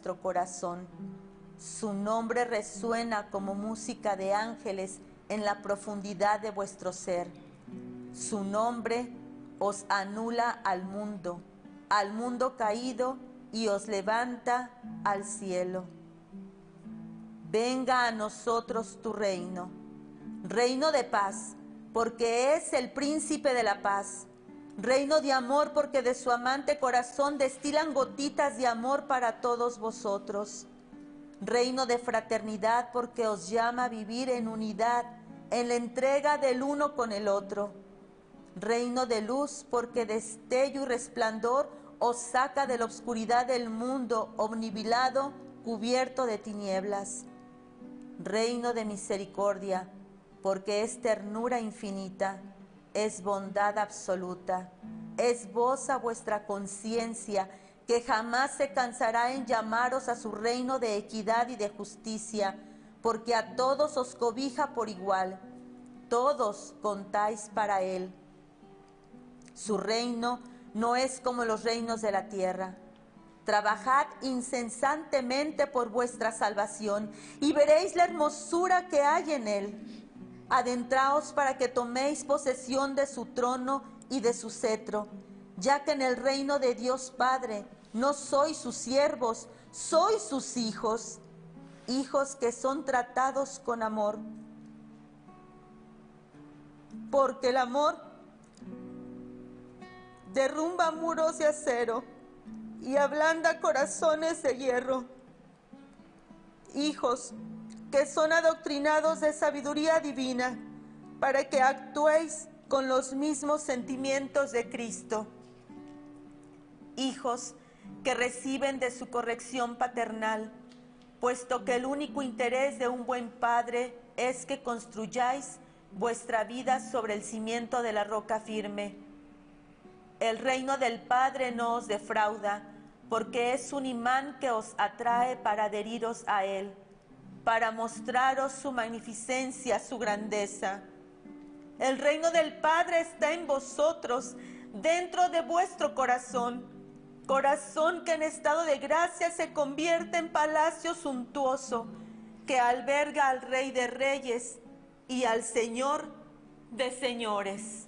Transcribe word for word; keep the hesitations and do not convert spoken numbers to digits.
vuestro corazón. Su nombre resuena como música de ángeles en la profundidad de vuestro ser. Su nombre os anula al mundo, al mundo caído, y os levanta al cielo. Venga a nosotros tu reino, reino de paz, porque es el príncipe de la paz. Reino de amor, porque de su amante corazón destilan gotitas de amor para todos vosotros. Reino de fraternidad, porque os llama a vivir en unidad, en la entrega del uno con el otro. Reino de luz, porque destello y resplandor os saca de la oscuridad del mundo obnubilado, cubierto de tinieblas. Reino de misericordia, porque es ternura infinita, es bondad absoluta, es voz a vuestra conciencia, que jamás se cansará en llamaros a su reino de equidad y de justicia, porque a todos os cobija por igual, todos contáis para él. Su reino no es como los reinos de la tierra. Trabajad incesantemente por vuestra salvación y veréis la hermosura que hay en él. Adentraos para que toméis posesión de su trono y de su cetro, ya que en el reino de Dios Padre no sois sus siervos, sois sus hijos, hijos que son tratados con amor. Porque el amor derrumba muros de acero y ablanda corazones de hierro. Hijos que son adoctrinados de sabiduría divina, para que actuéis con los mismos sentimientos de Cristo. Hijos que reciben de su corrección paternal, puesto que el único interés de un buen padre es que construyáis vuestra vida sobre el cimiento de la roca firme. El reino del Padre no os defrauda, porque es un imán que os atrae para adheriros a él, para mostraros su magnificencia, su grandeza. El reino del Padre está en vosotros, dentro de vuestro corazón, corazón que en estado de gracia se convierte en palacio suntuoso, que alberga al Rey de Reyes y al Señor de Señores.